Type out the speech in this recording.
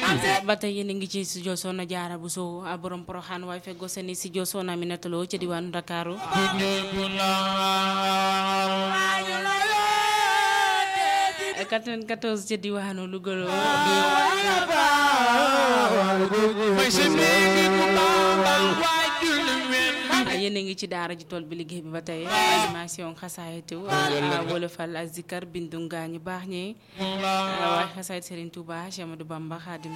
ba tey yéen a ngi ci studio Soxna Jaara Buso borom Poroxaan waaye feggoo seen studio Soxna Aminata Lo ca diwaanu Ndakaaru 94 ca diwaanu Louga yéen a ngi ci daara ji tool bi liggéey bi ba tey animation xasaayitu wolofal ak zikar bindu ngaa ñu baax ñi waaye xasaayit Serigne Touba Cheikh Amadou Bamba Khadim